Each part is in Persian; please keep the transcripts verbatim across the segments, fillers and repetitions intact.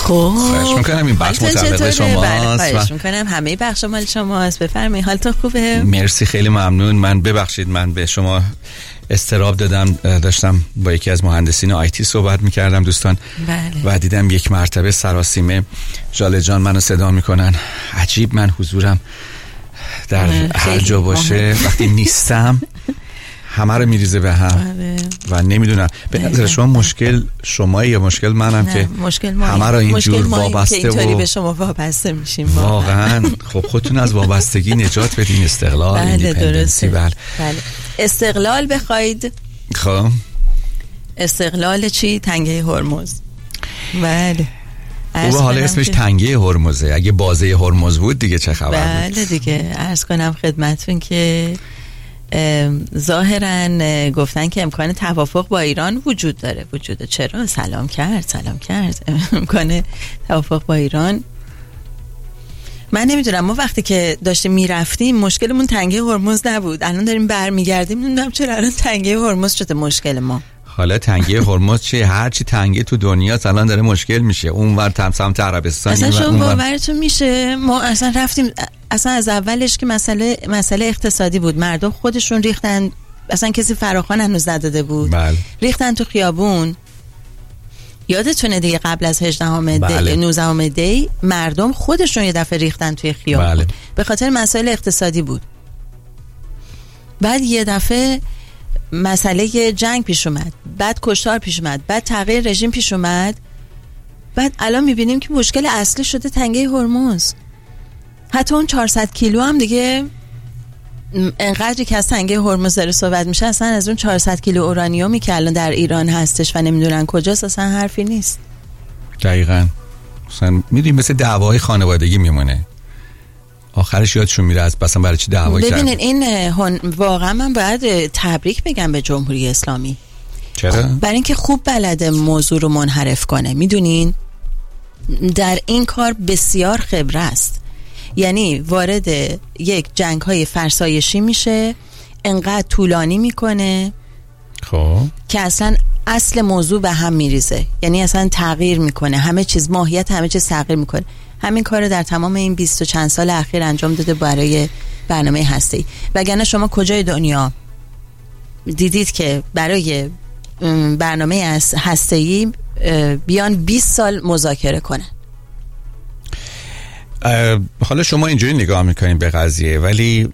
خب خواهش میکنم این بخش متعلق شماست. خواهش میکنم همه بخش مال شماست. بفرمایید، حالتون خوبه؟ مرسی، خیلی ممنون. من ببخشید من به شما استراب دادم، داشتم با یکی از مهندسین آیتی صحبت میکردم دوستان. بله. و دیدم یک مرتبه سراسیمه جاله جان منو صدا میکنن. عجیب، من حضورم در هر جا باشه وقتی نیستم همه رو میریزه به هم و نمیدونم به نظر شما مشکل شما یا مشکل منم که مشکل ما همه رو اینجور وابسته که اینطوری و به شما وابسته میشیم. واقعا خب خودتون از وابستگی نجات بدین. استقلال، بله درسته. بله. بله. استقلال بخواید، خب استقلال چی؟ تنگه هرمز. بله. خوبه، حالا اسمش تنگه هرمزه. اگه بازه هرمز بود دیگه چه خبر بود؟ بله دیگه. عرض کنم خدمتتون که ظاهرا گفتن که امکان توافق با ایران وجود داره. وجود چرا؟ سلام کرد سلام کرد امکان توافق با ایران. من نمیدونم، ما وقتی که داشتیم میرفتیم مشکلمون تنگه هرمز نبود، الان داریم برمیگردیم نمیدونم چرا الان تنگه هرمز شده مشکل ما. حالا تنگه هرمز چیه؟ هر چی تنگه تو دنیا الان داره مشکل میشه. اونور تم سمت عربستان. اصلا شما باورتون میشه ما اصلا رفتیم، اصلا از اولش که مسئله مسئله اقتصادی بود، مردم خودشون ریختن، اصلا کسی فراخوان هنوز نداده بود. بله. ریختن تو خیابون. یادتونه دیگه قبل از هجدهم بله. دی نوزدهم دی مردم خودشون یه دفعه ریختن توی خیابون. بله. به خاطر مسائل اقتصادی بود. بعد یه دفعه مسئله جنگ پیش اومد، بعد کشتار پیش اومد، بعد تغییر رژیم پیش اومد، بعد الان میبینیم که مشکل اصلی شده تنگه هرمز. حتی اون چهارصد کیلو هم دیگه انقدری که از تنگه هرمز داره صحبت میشه، اصلا از اون چهارصد کیلو اورانیومی که الان در ایران هستش و نمیدونن کجاست اصلا حرفی نیست. دقیقاً. مثلا میدونیم مثل دعوای خانوادگی میمونه، آخرش یادشون میره از مثلا برای چی دعوا کردن. ببینید این هن... واقعا من باید تبریک بگم به جمهوری اسلامی. چرا؟ برای اینکه خوب بلده موضوع رو منحرف کنه. میدونین در این کار بسیار خبره است. یعنی وارد یک جنگ های فرسایشی میشه، انقدر طولانی میکنه خب که اصلا اصل موضوع به هم میریزه. یعنی اصلا تغییر میکنه همه چیز، ماهیت همه چیز تغییر میکنه. همین کار در تمام این بیست و چند سال اخیر انجام داده برای برنامه هسته‌ای. وگرنه شما کجای دنیا دیدید که برای برنامه هسته‌ای بیان بیست سال مذاکره کنن؟ حالا شما اینجوری نگاه میکنین به قضیه، ولی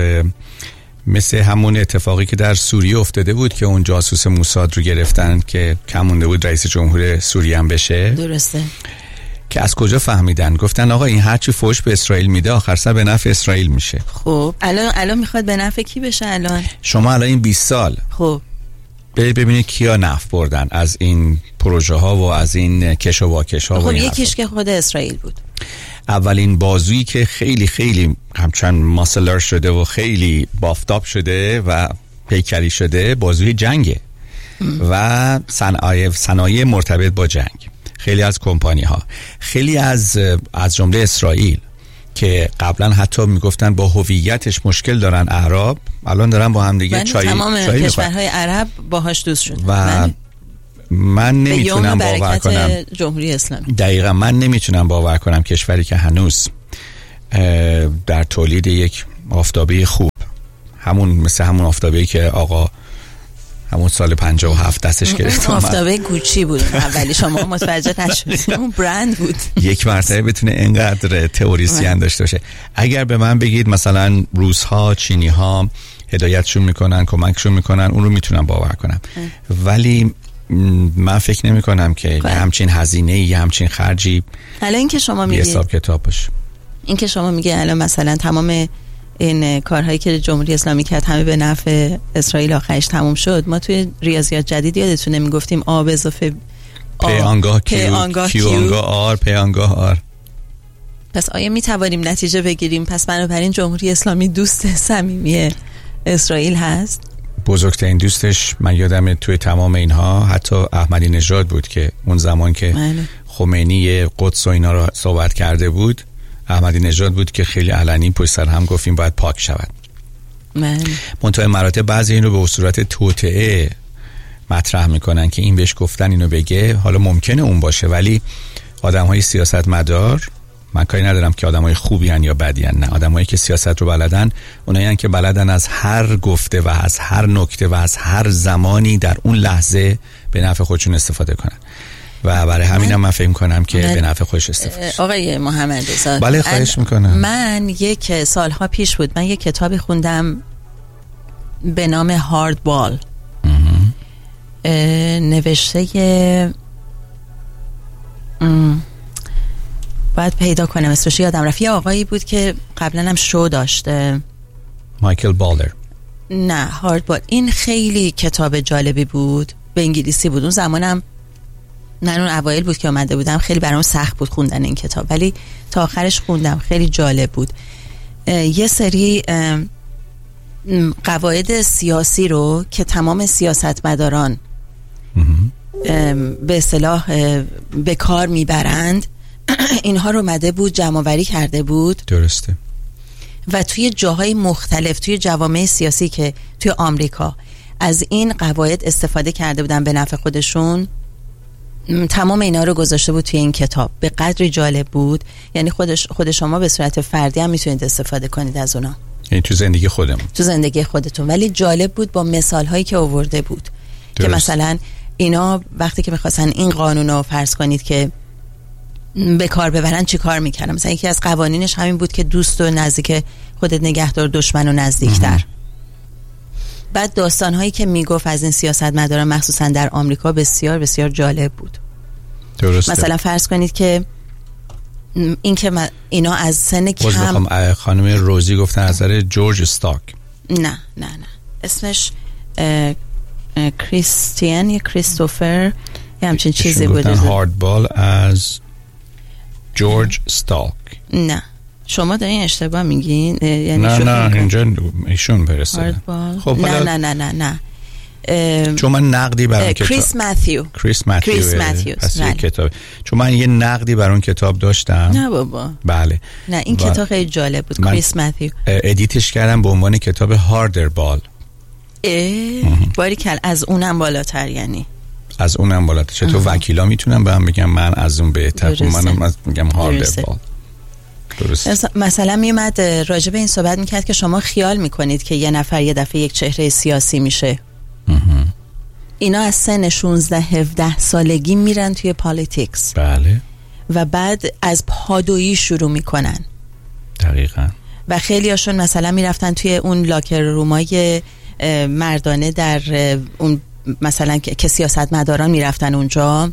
مثل همون اتفاقی که در سوریه افتاده بود که اون جاسوس موساد رو گرفتن که کم مونده بود رئیس جمهور سوریه هم بشه. درسته. که از کجا فهمیدن؟ گفتن آقا این هرچی فوش به اسرائیل میده آخر سر به نفع اسرائیل میشه. خب الان الان میخواد به نفع کی بشه؟ الان شما الان این بیست سال خب برید ببینید کیا نفع بردن از این پروژه ها و از این کش و واکش ها. خب یکیش که خود اسرائیل بود. اولین بازویی که خیلی خیلی همچنان ماسلر شده و خیلی بافتاب شده و پیکری شده بازوی جنگه و صنایع صنایع مرتبط با جنگ. خیلی از کمپانی ها، خیلی از از جمله اسرائیل که قبلا حتی میگفتن با هویتش مشکل دارن اعراب، الان دارن با هم دیگه چای تمام چای کشورهای عرب باهاش دوست شد و من, من نمیتونم باور کنم جمهوری اسلامی. دقیقا من نمیتونم باور کنم کشوری که هنوز در تولید یک آفتابه خوب، همون مثل همون آفتابه‌ای که آقا همون سال پنجاه و هفت دستش گرفت، آفتابه گوچی بود اولی، شما متوجه نشدید اون برند بود، یک مرتبه بتونه اینقدر تئوریسین داشته باشه. اگر به من بگید مثلا روس‌ها، چینی‌ها هدایتشون میکنن، کمکشون میکنن، اون رو میتونم باور کنم، ولی من فکر نمی کنم که یه همچین هزینه یه همچین خرجی الان این که شما میگید حساب کتاب باشه. این که شما میگه الان مثلا تمام این کارهایی که جمهوری اسلامی کرد همه به نفع اسرائیل آخرش تموم شد. ما توی ریاضیات جدید یادتونه میگفتیم آ به اضافه پی آنگاه کیو، کیو آنگاه آر، پی آنگاه آر. پس آیا میتوانیم نتیجه بگیریم پس بنابراین جمهوری اسلامی دوست صمیمی اسرائیل هست؟ بزرگترین دوستش من یادم توی تمام اینها حتی احمدی نژاد بود که اون زمان که ماله. خمینی قدس و اینا رو صحبت کرده بود، احمدی نژاد بود که خیلی علنی پشت سر هم گفتیم باید پاک شود. منتها مراتب بعضی این رو به صورت توطئه مطرح میکنن که این بهش گفتن اینو بگه، حالا ممکنه اون باشه ولی آدم‌های سیاستمدار، من کاری ندارم که آدمای خوبی ان یا بدی ان، نه، آدمایی که سیاست رو بلدن اونایی ان که بلدن از هر گفته و از هر نکته و از هر زمانی در اون لحظه به نفع خودشون استفاده کنن و برای همینم من فکر کنم که به نفع خودش استفاده کنه. آقای محمد رضا، بله خواهش میکنم. من یک سالها پیش بود من یک کتابی خوندم به نام هارد بال، نوشته باید پیدا کنم اسمش، یادم رفت، یه آقایی بود که قبلا هم شو داشته، مایکل بالدر. نه هارد بال. این خیلی کتاب جالبی بود، به انگلیسی بود. اون زمانم من اون اوایل بود که آمده بودم، خیلی برام سخت بود خوندن این کتاب، ولی تا آخرش خوندم، خیلی جالب بود. یه سری قواعد سیاسی رو که تمام سیاستمداران به اصطلاح به کار میبرند، اینها رو مده بود جمع آوری کرده بود. درسته. و توی جاهای مختلف، توی جوامع سیاسی که توی آمریکا از این قواعد استفاده کرده بودن به نفع خودشون، تمام اینا رو گذاشته بود توی این کتاب. به قدری جالب بود، یعنی خودش خود شما به صورت فردی هم میتونید استفاده کنید از اونا، یعنی تو زندگی خودمون، تو زندگی خودتون. ولی جالب بود با مثال هایی که آورده بود. درست. که مثلا اینا وقتی که میخواستن این قانون رو فرض کنید که به کار ببرن چی کار میکردن، مثلا یکی از قوانینش همین بود که دوست و نزدیک خودت نگهدار، دشمن و نزدیکتر. بعد داستانهایی که میگفت از این سیاستمداران مخصوصا در آمریکا بسیار بسیار جالب بود. درسته. مثلا فرض کنید که این که اینا از سن کم، خانم روزی گفتن از نظر جورج استاک. نه نه نه اسمش اه اه کریستین یا کریستوفر یا همچین چیزی بود. گفتن هارد بال از جورج استاک. نه شما دارین اشتباه میگین، یعنی نه نه اینجا ایشون برسه. خب نه نه نه نه نه چون من نقدی برای کتاب کریس ماثیو کریس ماثیو کریس ماثیو پس یک کتاب، چون من یه نقدی برای اون کتاب داشتم. نه بابا بله نه این کتاب خیلی جالب بود. کریس ماثیو ادیتش کردم به عنوان کتاب هاردر بال. باریکل، از اونم بالاتر، یعنی از اونم بالاتر. چطور وکیلا میتونم به هم بگم من از اون بهتر، منم از میگم هاردر بال. درست. مثلا میومد راجع به این صحبت میکرد که شما خیال میکنید که یه نفر یه دفعه یک چهره سیاسی میشه. اینا از سن شانزده هفده سالگی میرن توی پالیتیکس. بله. و بعد از پادویی شروع میکنن. دقیقاً. و خیلی هاشون مثلا میرفتن توی اون لاکر رومای مردانه در اون مثلا که سیاستمداران میرفتن اونجا،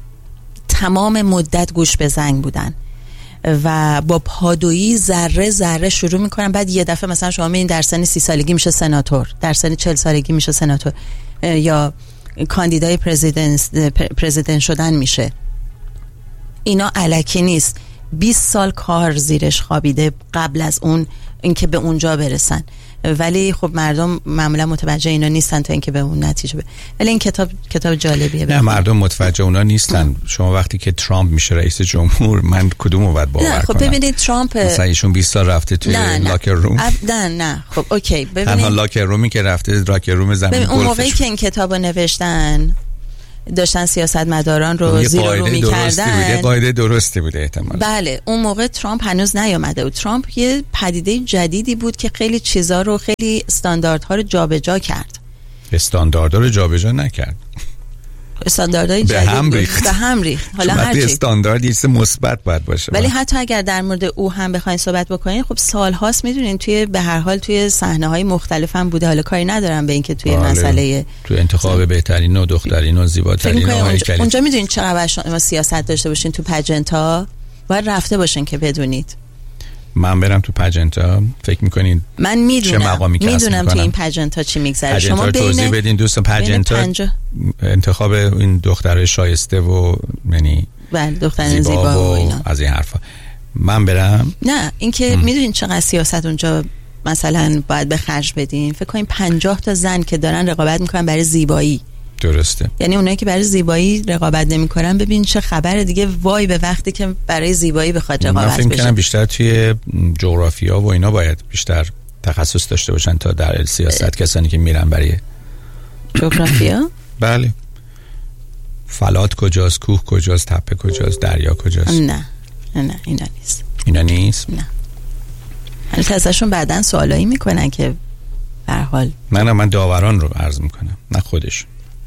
تمام مدت گوش به زنگ بودن و با پادویی ذره ذره شروع میکنن. بعد یه دفعه مثلا شما میبینید در سن سی سالگی میشه سناتور، در سن چهل سالگی میشه سناتور یا کاندیدای پرزیدنت پرزیدنت شدن میشه. اینا الکی نیست، بیست سال کار زیرش خوابیده قبل از اون اینکه به اونجا برسن. ولی خب مردم معمولا متوجه اینا نیستن تا اینکه به اون نتیجه به. ولی این کتاب کتاب جالبیه. نه مردم متوجه اونا نیستن. شما وقتی که ترامپ میشه رئیس جمهور، من کدومو باید باور کنم؟ نه خب ببینید ترامپ مثلا ایشون بیست سال رفته توی لاکر روم. نه نه خب اوکی ببینید تنها لاکر رومی که رفته لاکر روم زمین گلف. اون موقعی که این کتابو نوشتن داشتن سیاستمداران رو زیر رو می‌کردن. یه قاعده درستی بوده احتمالاً. بله اون موقع ترامپ هنوز نیامده بود. ترامپ یه پدیده جدیدی بود که خیلی چیزا رو، خیلی استانداردها رو جابجا کرد. استانداردها رو جابجا نکرد. استانداردهای جدید به هم ریخت. به هم ریخت. حالا هر چی استاندارد یه مثبت باید باشه. ولی حتی اگر در مورد او هم بخواید صحبت بکنین، خب سال‌هاست میدونین توی به هر حال توی صحنه‌های مختلف هم بوده. حالا کاری ندارم به اینکه توی مسئله توی انتخاب بهترین و دخترین و زیباترین و اونجا, اونجا میدونین چقدر شما سیاست داشته باشین تو پجنتا، باید رفته باشین که بدونید. من برم تو پجنتا فکر میکنین من میدونم میدونم تو این پجنتا چی میگذره. شما بین توضیح بدین دوستان. پجنتا انتخاب این دخترای شایسته و یعنی بله دختران زیبا, زیبا و اینا از این حرفا. من برم نه اینکه میدونین چقدر سیاست اونجا مثلا باید به خرج بدین. فکر کنین پنجاه تا زن که دارن رقابت میکنن برای زیبایی. درسته. یعنی اونایی که برای زیبایی رقابت نمی‌کنن، ببین چه خبره دیگه. وای به وقتی که برای زیبایی بخواد رقابت بشه. من فکر کنم بیشتر توی جغرافیا و اینا باید بیشتر تخصص داشته باشن تا در سیاست. کسانی که میرن برای جغرافیا بله فلات کجاست، کوه کجاست، تپه کجاست، دریا کجاست؟ نه نه نه اینا نیست. اینا نیست؟ نه. البته ازشون بعدن سوالایی میکنن که به هر حال. نه نه من داوران رو عرض میکنم، نه خودش.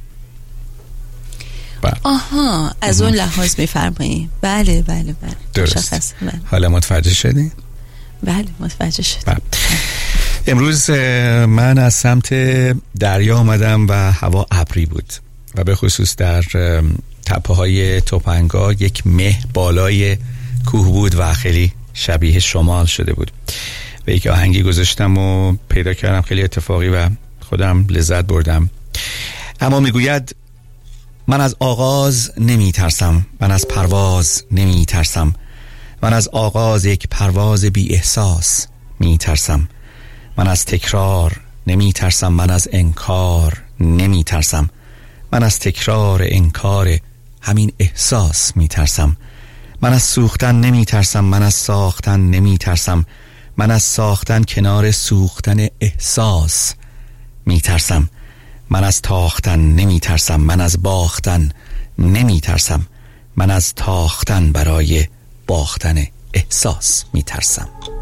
بله. آها از اون لحاظ میفرمایید. بله بله بله درست. بله. حالا متوجه شدین؟ بله متوجه شدم. بله. امروز من از سمت دریا آمدم و هوا ابری بود و به خصوص در تپه های توپنگا یک مه بالای کوه بود و خیلی شبیه شمال شده بود و یک آهنگی گذاشتم و پیدا کردم خیلی اتفاقی و خودم لذت بردم. اما میگوید من از آغاز نمی ترسم، من از پرواز نمی ترسم، من از آغاز یک پرواز بی احساس می ترسم، من از تکرار نمی ترسم، من از انکار نمی ترسم، من از تکرار انکار همین احساس می ترسم، من از سوختن نمی ترسم، من از ساختن نمی ترسم، من از ساختن کنار سوختن احساس می ترسم، من از تاختن نمی ترسم، من از باختن نمی ترسم، من از تاختن برای باختن احساس می ترسم.